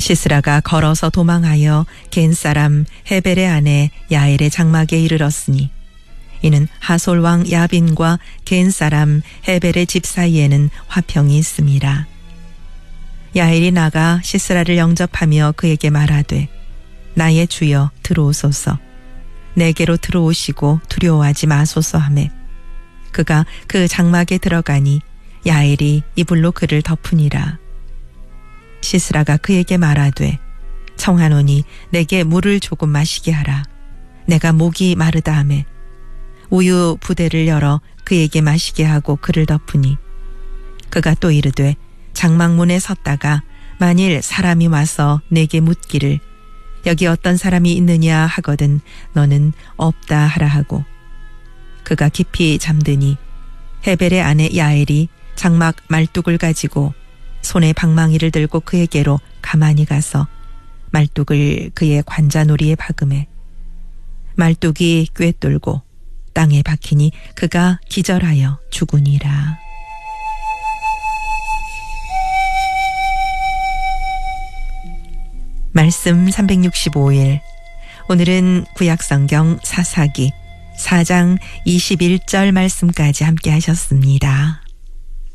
시스라가 걸어서 도망하여 겐 사람 헤벨의 아내 야엘의 장막에 이르렀으니 이는 하솔 왕 야빈과 겐 사람 헤벨의 집 사이에는 화평이 있음이라. 야엘이 나가 시스라를 영접하며 그에게 말하되 나의 주여 들어오소서. 내게로 들어오시고 두려워하지 마소서 하매 그가 그 장막에 들어가니 야엘이 이불로 그를 덮으니라. 시스라가 그에게 말하되 청하노니 내게 물을 조금 마시게 하라. 내가 목이 마르다 하매 우유 부대를 열어 그에게 마시게 하고 그를 덮으니 그가 또 이르되 장막문에 섰다가 만일 사람이 와서 내게 묻기를 여기 어떤 사람이 있느냐 하거든 너는 없다 하라 하고 그가 깊이 잠드니 헤벨의 아내 야엘이 장막 말뚝을 가지고 손에 방망이를 들고 그에게로 가만히 가서 말뚝을 그의 관자놀이에 박음해 말뚝이 꿰뚫고 땅에 박히니 그가 기절하여 죽으니라. 말씀 365일. 오늘은 구약성경 사사기 4장 21절 말씀까지 함께 하셨습니다.